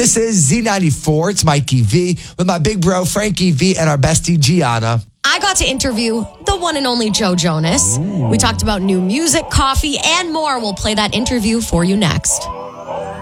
This is Z94. It's Mikey V with my big bro, Frankie V, and our bestie, Gianna. I got to interview the one and only Joe Jonas. We talked about new music, coffee, and more. We'll play that interview for you next.